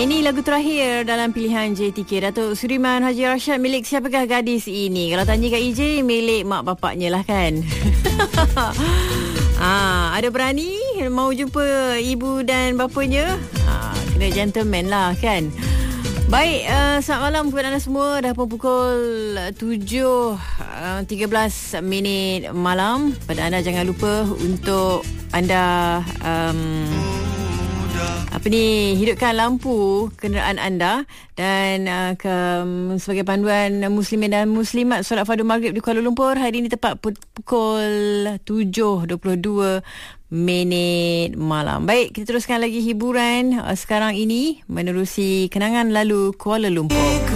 Ini lagu terakhir dalam pilihan JTK. Datuk Suriman Haji Rashad, milik siapakah gadis ini? Kalau tanya kat EJ, milik mak bapaknya lah kan. Ada berani mau jumpa ibu dan bapanya? Kena gentleman lah kan. Baik, selamat malam kepada anda semua. Dah pun pukul 7.13 minit malam. Pada anda jangan lupa untuk anda hidupkan lampu kenderaan anda dan sebagai panduan muslimin dan muslimat solat fardu maghrib di Kuala Lumpur hari ini tepat pukul 7.22 minit malam. Baik, kita teruskan lagi hiburan sekarang ini menerusi kenangan lalu Kuala Lumpur.